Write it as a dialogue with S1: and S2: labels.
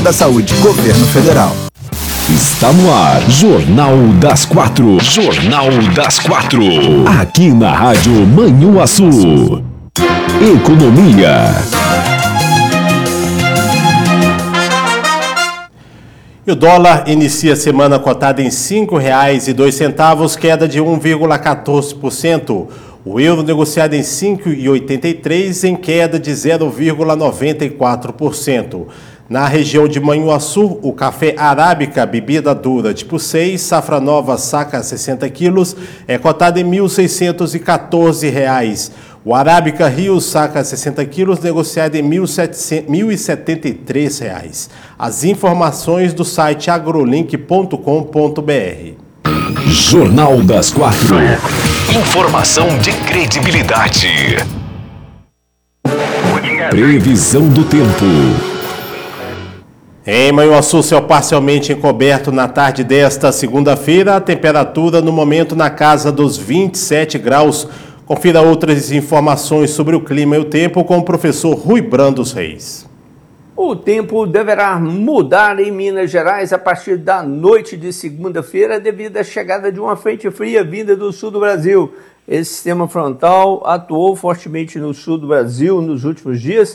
S1: da Saúde, Governo Federal.
S2: Está no ar, Jornal das 4. Jornal das 4. Aqui na Rádio Manhuaçu. Economia.
S3: E o dólar inicia a semana cotada em R$ 5,02, queda de 1,14%. O euro negociado em R$ 5,83, em queda de 0,94%. Na região de Manhuaçu, o café arábica, bebida dura tipo 6, safra nova, saca 60 quilos, é cotado em R$ 1.614. O arábica Rio, saca 60 quilos, negociado em R$ 1.073. As informações do site agrolink.com.br.
S2: Jornal das 4. Informação de credibilidade. Previsão do tempo.
S3: Em Manhuaçu, céu parcialmente encoberto na tarde desta segunda-feira, a temperatura no momento na casa dos 27 graus. Confira outras informações sobre o clima e o tempo com o professor Rui Brandos Reis.
S4: O tempo deverá mudar em Minas Gerais a partir da noite de segunda-feira devido à chegada de uma frente fria vinda do sul do Brasil. Esse sistema frontal atuou fortemente no sul do Brasil nos últimos dias